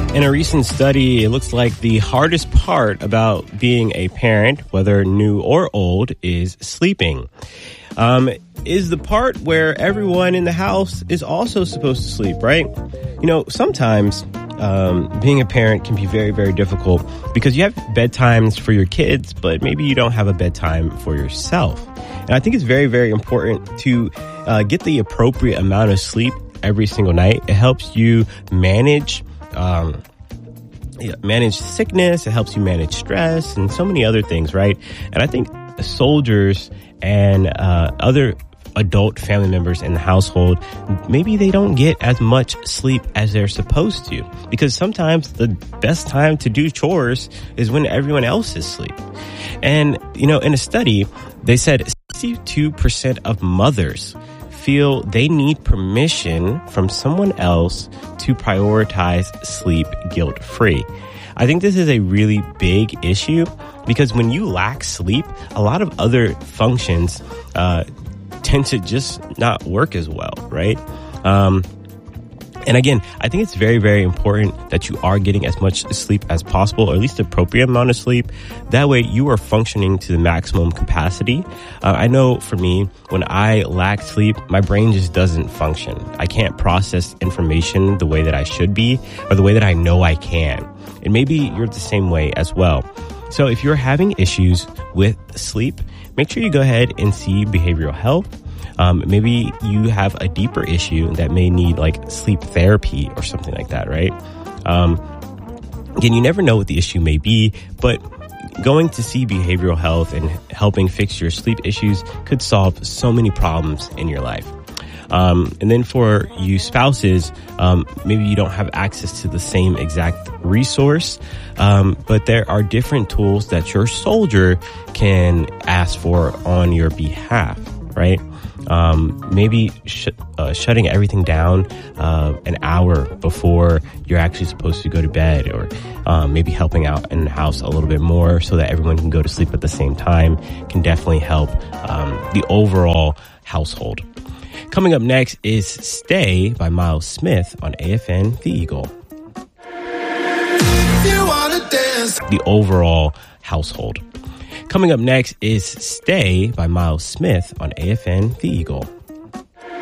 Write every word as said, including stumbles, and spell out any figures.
In a recent study, it looks like the hardest part about being a parent, whether new or old, is sleeping. Um, is the part where everyone in the house is also supposed to sleep, right? You know, sometimes um, being a parent can be very, very difficult because you have bedtimes for your kids, but maybe you don't have a bedtime for yourself. And I think it's very, very important to uh, get the appropriate amount of sleep every single night. It helps you manage um, manage sickness. It helps you manage stress and so many other things, right? And I think soldiers and uh, other adult family members in the household, maybe they don't get as much sleep as they're supposed to, because sometimes the best time to do chores is when everyone else is asleep. And, you know, in a study, they said sixty-two percent of mothers feel they need permission from someone else to prioritize sleep guilt-free. I think this is a really big issue because when you lack sleep, a lot of other functions uh, tend to just not work as well, right? Um, and again, I think it's very, very important that you are getting as much sleep as possible, or at least the appropriate amount of sleep. That way you are functioning to the maximum capacity. Uh, I know for me, when I lack sleep, my brain just doesn't function. I can't process information the way that I should be, or the way that I know I can. And maybe you're the same way as well. So if you're having issues with sleep, make sure you go ahead and see behavioral health. Um, maybe you have a deeper issue that may need like sleep therapy or something like that, right? Um, again, you never know what the issue may be, but going to see behavioral health and helping fix your sleep issues could solve so many problems in your life. Um, and then for you spouses, um, maybe you don't have access to the same exact resource, um, but there are different tools that your soldier can ask for on your behalf, right? Um, maybe sh- uh, shutting everything down uh, an hour before you're actually supposed to go to bed, or um, maybe helping out in the house a little bit more so that everyone can go to sleep at the same time can definitely help um, the overall household. Coming up next is Stay by Miles Smith on A F N The Eagle. You wanna dance. The overall household. Coming up next is Stay by Miles Smith on A F N The Eagle.